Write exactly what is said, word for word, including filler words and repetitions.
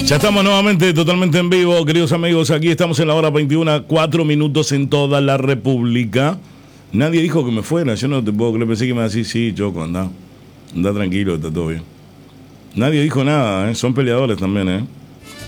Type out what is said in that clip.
Ya estamos nuevamente totalmente en vivo, queridos amigos. Aquí estamos en la hora veintiuna, cuatro minutos en toda la República. Nadie dijo que me fuera. Yo no te puedo creer. Pensé que me iba a decir, sí, Choco, anda. Anda tranquilo, está todo bien. Nadie dijo nada, ¿eh? Son peleadores también, ¿eh?